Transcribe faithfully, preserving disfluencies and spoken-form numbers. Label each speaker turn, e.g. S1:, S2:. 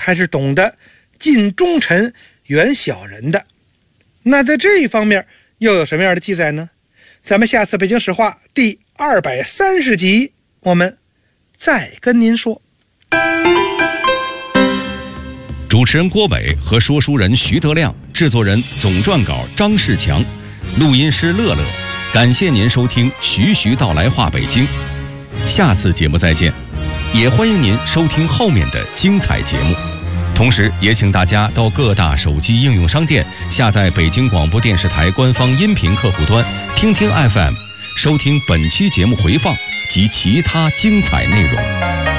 S1: 还是懂得近忠臣远小人的。那在这一方面又有什么样的记载呢？咱们下次北京史话第二百三十集我们再跟您说。
S2: 主持人郭伟和说书人徐德亮，制作人总撰稿张世强，录音师乐乐。感谢您收听徐徐道来话北京，下次节目再见。也欢迎您收听后面的精彩节目，同时也请大家到各大手机应用商店下载北京广播电视台官方音频客户端听听 F M， 收听本期节目回放及其他精彩内容。